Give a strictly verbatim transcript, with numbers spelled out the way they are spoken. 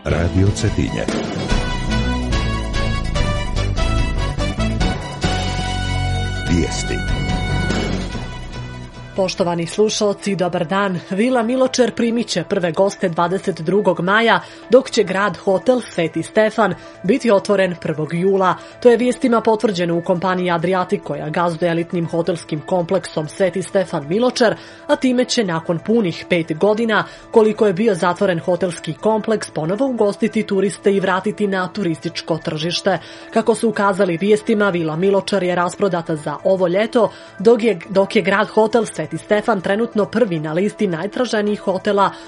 Radio Cetinje. Vijesti. Poštovani slušalci, dobar dan. Vila Miločer primit će prve goste dvadeset drugog maja, dok će grad hotel Sveti Stefan biti otvoren prvog jula. To je vijestima potvrđeno u kompaniji Adriatic, koja gazduje elitnim hotelskim kompleksom Sveti Stefan Miločer, a time će nakon punih pet godina, koliko je bio zatvoren hotelski kompleks, ponovo ugostiti turiste i vratiti na turističko tržište. Kako su ukazali vijestima, Vila Miločer je rasprodata za ovo ljeto, dok je, dok je grad hotel Sveti Stefan trenutno prvi na listi najtraženijih hotela